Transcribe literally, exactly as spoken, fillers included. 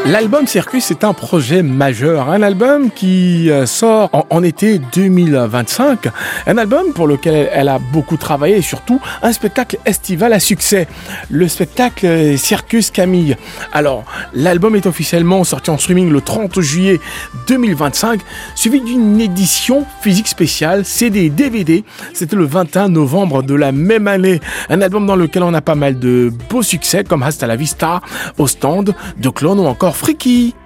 L'album Circus est un projet majeur, un album qui sort en, en été deux mille vingt-cinq, un album pour lequel elle a beaucoup travaillé et surtout un spectacle estival à succès, le spectacle Circus Camille. Alors, l'album est officiellement sorti en streaming le trente juillet deux mille vingt-cinq, suivi d'une édition physique spéciale, C D, D V D, c'était le vingt et un novembre de la même année. Un album dans lequel on a pas mal de beaux succès comme Hasta la Vista, Au Stand, De Clone ou encore Freaky.